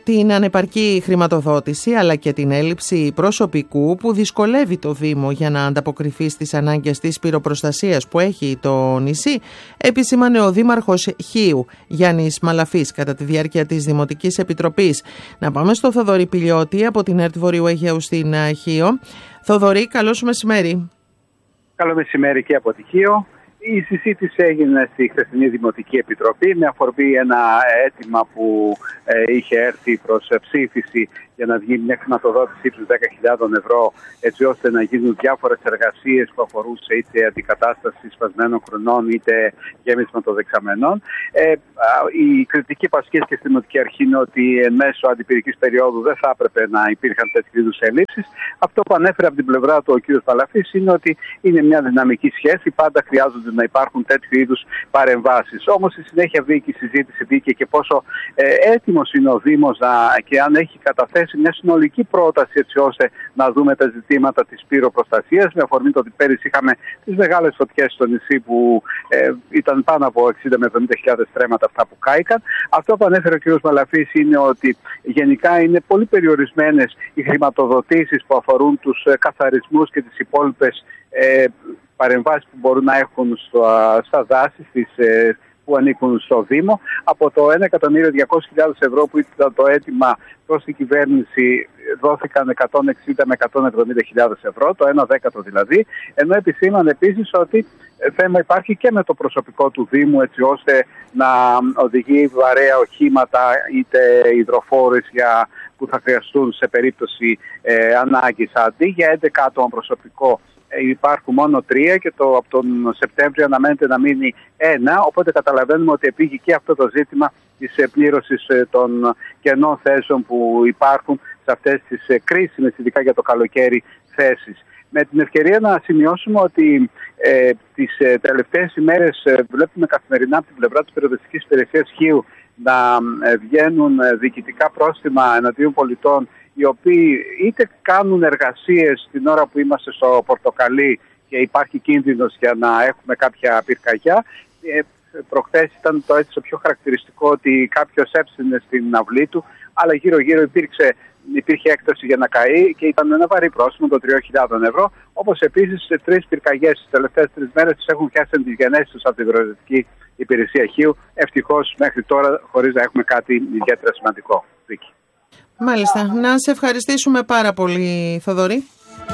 την ανεπαρκή χρηματοδότηση αλλά και την έλλειψη προσωπικού που δυσκολεύει το Δήμο για να ανταποκριθεί στις ανάγκες της πυροπροστασίας που έχει το νησί, επισήμανε ο Δήμαρχος Χίου Γιάννης Μαλαφής κατά τη διάρκεια της Δημοτικής Επιτροπής. Να πάμε στο Θοδωρή Πηλιώτη από την ΕΡΤ Βορείου Αιγαίου στην Χίο. Θοδωρή, καλό σου μεσημέρι. Καλό μεσημέρι και από τη Χίο. Η συζήτηση έγινε στη χθεσινή Δημοτική Επιτροπή με αφορμή ένα αίτημα που είχε έρθει προς ψήφιση για να βγει μια χρηματοδότηση ύψους 10.000 ευρώ, έτσι ώστε να γίνουν διάφορες εργασίες που αφορούσε είτε αντικατάσταση σπασμένων χρονών είτε γέμισμα των δεξαμενών. Η κριτική που ασκήθηκε στη Δημοτική Αρχή είναι ότι εν μέσω αντιπυρικής περίοδου δεν θα έπρεπε να υπήρχαν τέτοιου είδους ελλείψεις. Αυτό που ανέφερε από την πλευρά του ο κ. Παλαφής είναι ότι είναι μια δυναμική σχέση, πάντα χρειάζονται να υπάρχουν τέτοιου είδους παρεμβάσεις. Όμως στη συνέχεια βγήκε η συζήτηση, βγήκε και πόσο έτοιμος είναι ο Δήμος και αν έχει καταθέσει μια συνολική πρόταση έτσι ώστε να δούμε τα ζητήματα της πυροπροστασίας, με αφορμή το ότι πέρυσι είχαμε τις μεγάλες φωτιές στο νησί που ήταν πάνω από 60 με 70.000 στρέμματα αυτά που κάηκαν. Αυτό που ανέφερε ο κ. Μαλαφής είναι ότι γενικά είναι πολύ περιορισμένες οι χρηματοδοτήσεις που αφορούν τους καθαρισμούς και τις υπόλοιπες παρεμβάσεις που μπορούν να έχουν στα δάση, που ανήκουν στο Δήμο. Από το 1.200.000 ευρώ που ήταν το αίτημα προς την κυβέρνηση δόθηκαν 160 με 170.000 ευρώ, το 1/10 δηλαδή, ενώ επισήμανε επίσης ότι θέμα υπάρχει και με το προσωπικό του Δήμου έτσι ώστε να οδηγεί βαρέα οχήματα είτε υδροφόρες που θα χρειαστούν σε περίπτωση ανάγκης. Αντί για 11 άτομα προσωπικό υπάρχουν μόνο 3 και από τον Σεπτέμβριο αναμένεται να μείνει 1, οπότε καταλαβαίνουμε ότι επήγει και αυτό το ζήτημα της πλήρωσης των κενών θέσεων που υπάρχουν σε αυτές τις κρίσιμες, ειδικά για το καλοκαίρι, θέσεις. Με την ευκαιρία να σημειώσουμε ότι τις τελευταίες ημέρες βλέπουμε καθημερινά από την πλευρά της Περιοδευτικής Υπηρεσίας Χίου να βγαίνουν διοικητικά πρόστιμα εναντίον πολιτών οι οποίοι είτε κάνουν εργασίες την ώρα που είμαστε στο πορτοκαλί και υπάρχει κίνδυνος για να έχουμε κάποια πυρκαγιά. Προχθές ήταν το έτσι πιο χαρακτηριστικό ότι κάποιος έψινε στην αυλή του, αλλά γύρω-γύρω υπήρχε έκταση για να καεί και ήταν ένα βαρύ πρόστιμο των 3.000 ευρώ. Όπως επίσης 3 πυρκαγιές τις τελευταίες 3 μέρες τις έχουν πιάσει τις γενέσεις τους από την Περιοδευτική Υπηρεσία Χίου. Ευτυχώς μέχρι τώρα χωρίς να έχουμε κάτι ιδιαίτερα σημαντικό. Μάλιστα. Να σε ευχαριστήσουμε πάρα πολύ, Θοδωρή.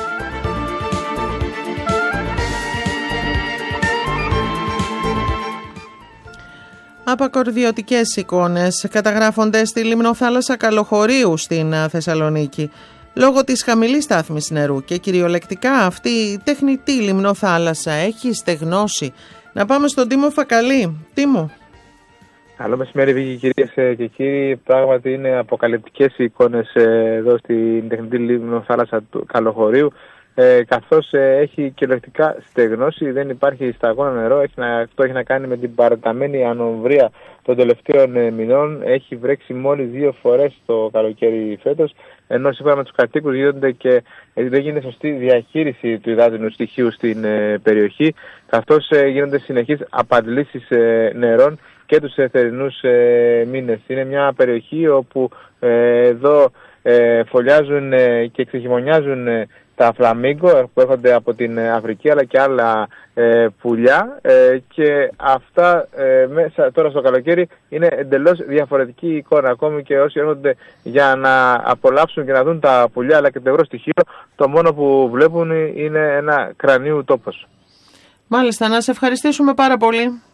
Απακορδιωτικές εικόνες καταγράφονται στη λιμνοθάλασσα Καλοχωρίου στην Θεσσαλονίκη. Λόγω της χαμηλής στάθμης νερού και κυριολεκτικά αυτή η τεχνητή λιμνοθάλασσα έχει στεγνώσει. Να πάμε στον Τίμο Φακαλή. Τίμο. Καλό μεσημέρι, Βίκη, κυρίες και κύριοι. Πράγματι είναι αποκαλυπτικές οι εικόνες εδώ στην τεχνητή λιμνοθάλασσα του Καλοχωρίου, καθώς έχει κυριολεκτικά στεγνώσει, δεν υπάρχει σταγόνα νερό. Αυτό έχει να κάνει με την παραταμένη ανομβρία των τελευταίων μηνών. Έχει βρέξει μόλις 2 φορές το καλοκαίρι φέτος, ενώ σύμφωνα με τους κατοίκους δεν γίνεται σωστή διαχείριση του υδάτινου στοιχείου στην περιοχή, καθώς γίνονται συνεχείς απαντλήσεις νερών και τους θερινούς μήνες. Είναι μια περιοχή όπου εδώ φωλιάζουν και ξεχειμονιάζουν τα φλαμίγκο που έρχονται από την Αφρική, αλλά και άλλα πουλιά, και αυτά μέσα τώρα στο καλοκαίρι είναι εντελώς διαφορετική εικόνα. Ακόμη και όσοι έρχονται για να απολαύσουν και να δουν τα πουλιά αλλά και το υγρό στοιχείο, το μόνο που βλέπουν είναι ένα κρανίου τόπος. Μάλιστα, να σε ευχαριστήσουμε πάρα πολύ.